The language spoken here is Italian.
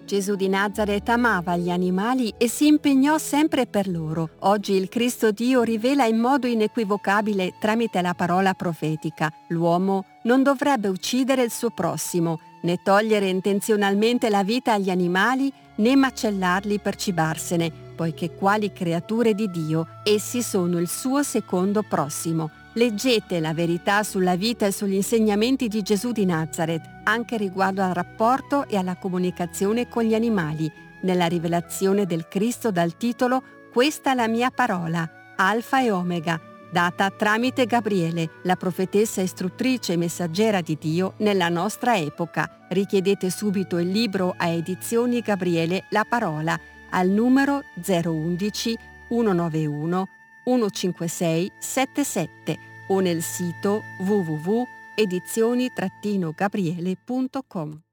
Gesù di Nazaret amava gli animali e si impegnò sempre per loro. Oggi il Cristo Dio rivela in modo inequivocabile tramite la parola profetica: l'uomo non dovrebbe uccidere il suo prossimo, né togliere intenzionalmente la vita agli animali, né macellarli per cibarsene, poiché quali creature di Dio, essi sono il suo secondo prossimo. Leggete la verità sulla vita e sugli insegnamenti di Gesù di Nazaret, anche riguardo al rapporto e alla comunicazione con gli animali, nella rivelazione del Cristo dal titolo «Questa è la mia parola, Alfa e Omega», data tramite Gabriele, la profetessa istruttrice e messaggera di Dio nella nostra epoca. Richiedete subito il libro a Edizioni Gabriele La Parola al numero 011 191 156 77 o nel sito www.edizioni-gabriele.com.